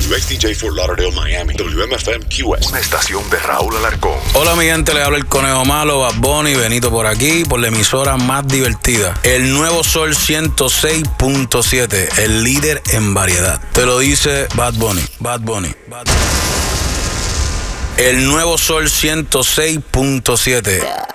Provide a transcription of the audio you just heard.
WXDJ Fort Lauderdale, Miami. WMFM QS. Una estación de Raúl Alarcón. Hola mi gente, le habla el Conejo Malo, Bad Bunny, Benito por aquí, por la emisora más divertida. El Nuevo Sol 106.7, el líder en variedad. Te lo dice Bad Bunny, Bad Bunny, Bad Bunny. El Nuevo Sol 106.7.